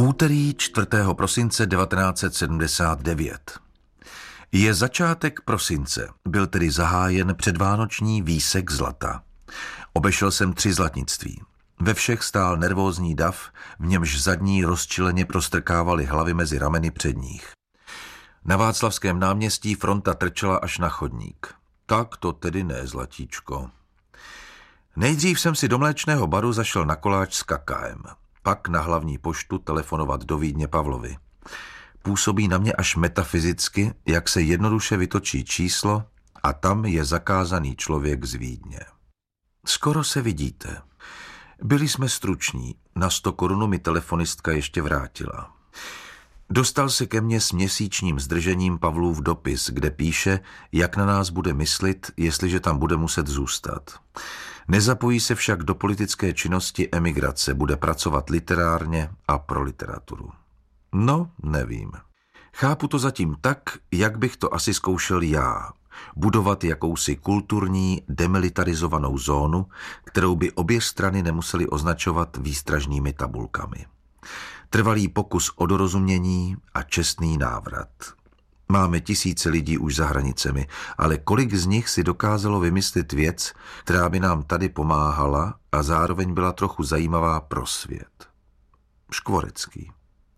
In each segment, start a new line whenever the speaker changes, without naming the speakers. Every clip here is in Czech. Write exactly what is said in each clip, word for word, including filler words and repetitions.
Úterý čtvrtého prosince devatenáct set sedmdesát devět. Je začátek prosince, byl tedy zahájen předvánoční výsek zlata. Obešel jsem tři zlatnictví. Ve všech stál nervózní dav, v němž zadní rozčileně prostrkávaly hlavy mezi rameny předních. Na Václavském náměstí fronta trčela až na chodník. Tak to tedy ne, zlatíčko. Nejdřív jsem si do mléčného baru zašel na koláč s kakaem. Pak na hlavní poštu telefonovat do Vídně Pavlovi. Působí na mě až metafyzicky, jak se jednoduše vytočí číslo a tam je zakázaný člověk z Vídně. Skoro se vidíte. Byli jsme struční, na sto korun mi telefonistka ještě vrátila. Dostal se ke mně s měsíčním zdržením Pavlův dopis, kde píše, jak na nás bude myslit, jestliže tam bude muset zůstat. Nezapojí se však do politické činnosti emigrace, bude pracovat literárně a pro literaturu. No, nevím. Chápu to zatím tak, jak bych to asi zkoušel já. Budovat jakousi kulturní, demilitarizovanou zónu, kterou by obě strany nemusely označovat výstražnými tabulkami. Trvalý pokus o dorozumění a čestný návrat. Máme tisíce lidí už za hranicemi, ale kolik z nich si dokázalo vymyslet věc, která by nám tady pomáhala a zároveň byla trochu zajímavá pro svět. Škvorecký.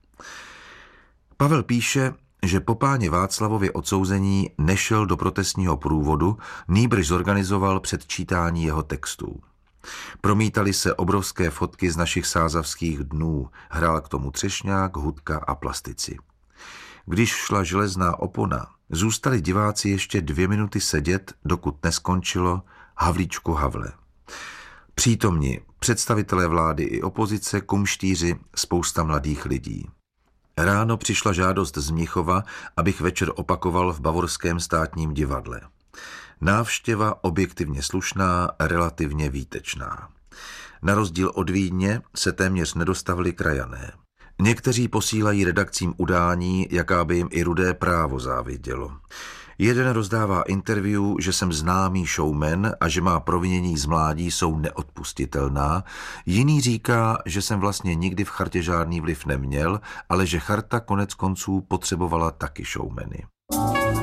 Pavel píše, že po páně Václavově odsouzení nešel do protestního průvodu, nýbrž zorganizoval předčítání jeho textů. Promítali se obrovské fotky z našich sázavských dnů, hrál k tomu třešňák, hudka a plastici. Když šla železná opona, zůstali diváci ještě dvě minuty sedět, dokud neskončilo Havlíčku Havle. Přítomni představitelé vlády i opozice, kumštíři, spousta mladých lidí. Ráno přišla žádost z Mnichova, abych večer opakoval v Bavorském státním divadle. Návštěva objektivně slušná, relativně výtečná. Na rozdíl od Vídně se téměř nedostavili krajané. Někteří posílají redakcím udání, jaká by jim i Rudé právo závidělo. Jeden rozdává interview, že jsem známý showman a že má provinění z mládí jsou neodpustitelná. Jiný říká, že jsem vlastně nikdy v chartě žádný vliv neměl, ale že charta konec konců potřebovala taky showmany.